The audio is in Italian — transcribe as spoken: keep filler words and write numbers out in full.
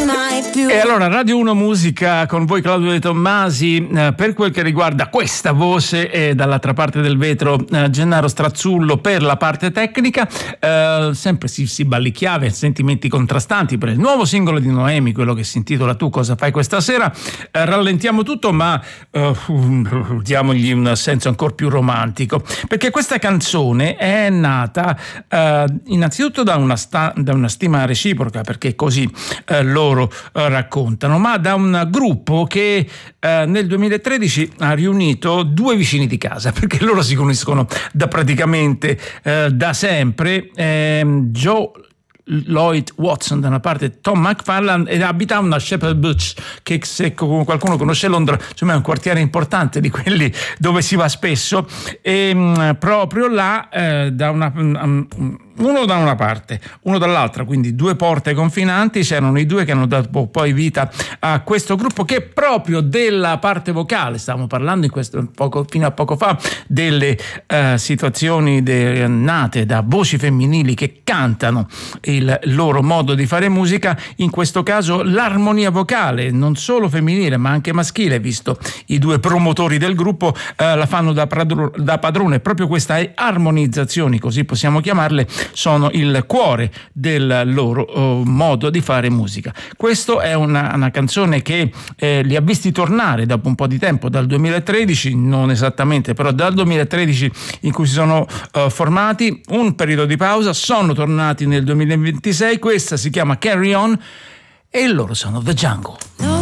mai più. E allora Radio uno Musica con voi Claudio De Tommasi, eh, per quel che riguarda questa voce e dall'altra parte del vetro eh, Gennaro Strazzullo per la parte tecnica. Eh, sempre si, si ballicchiava, sentimenti contrastanti per il nuovo singolo di Noemi, quello che si intitola Tu cosa fai questa sera. Eh, rallentiamo tutto, ma eh, diamogli un senso ancora più romantico, perché questa canzone è nata eh, innanzitutto da una, sta- da una stima reciproca, perché così eh, loro eh, raccontano, ma da un gruppo che eh, nel duemilatredici ha riunito due vicini di casa, perché loro si conoscono da praticamente eh, da sempre. eh, Joe Lloyd Watson da una parte, Tom McFarlane, ed abitavano a Shepherd Bush, che se qualcuno conosce Londra, insomma è un quartiere importante di quelli dove si va spesso, e mh, proprio là eh, da una um, uno da una parte, uno dall'altra, quindi due porte confinanti. C'erano i due che hanno dato poi vita a questo gruppo, che proprio della parte vocale, stavamo parlando in questo poco, fino a poco fa, delle uh, situazioni de, nate da voci femminili che cantano il loro modo di fare musica. In questo caso l'armonia vocale, non solo femminile ma anche maschile, visto i due promotori del gruppo uh, la fanno da, pradro, da padrone. Proprio queste armonizzazioni, così possiamo chiamarle, sono il cuore del loro uh, modo di fare musica. Questo è una, una canzone che eh, li ha visti tornare dopo un po' di tempo, dal duemilatredici, non esattamente, però dal duemilatredici in cui si sono uh, formati, un periodo di pausa, sono tornati nel duemilaventisei. Questa si chiama Carry On e loro sono The Jungle.